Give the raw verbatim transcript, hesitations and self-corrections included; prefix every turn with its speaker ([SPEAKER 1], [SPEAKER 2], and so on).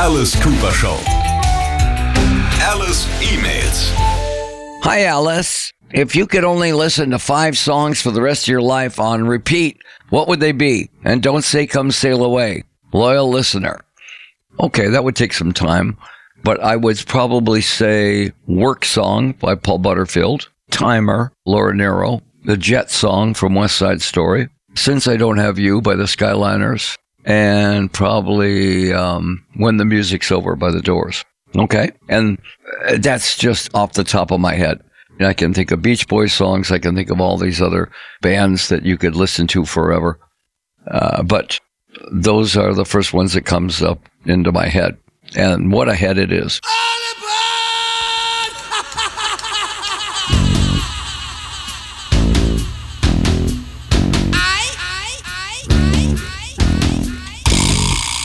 [SPEAKER 1] Alice Cooper Show. Alice emails.
[SPEAKER 2] Hi, Alice. If you could only listen to five songs for the rest of your life on repeat, what would they be? And don't say Come Sail Away. Loyal listener. Okay, that would take some time, but I would probably say Work Song by Paul Butterfield, Timer, Laura Nyro, the Jet Song from West Side Story, Since I Don't Have You by the Skyliners, and probably um, When the Music's Over by the Doors. Okay? And that's just off the top of my head. I can think of Beach Boys songs. I can think of all these other bands that you could listen to forever. Uh, but those are the first ones that comes up into my head. And what a head it is.